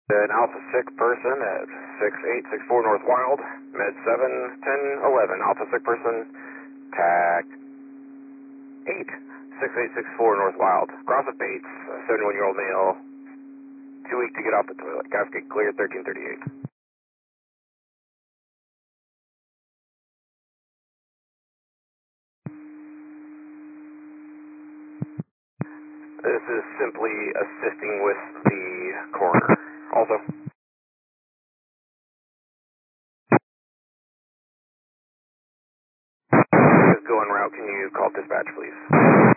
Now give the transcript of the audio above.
An Alpha 6 person at 6864 North Wild, Med 7, 10, 11. Alpha 6 person, TAC 8, 6864 North Wild. Cross of Bates, 71-year-old male, too weak to get off the toilet. Cascade clear, 1338. This is simply assisting with the coroner. Also, go en route. Can you call dispatch, please?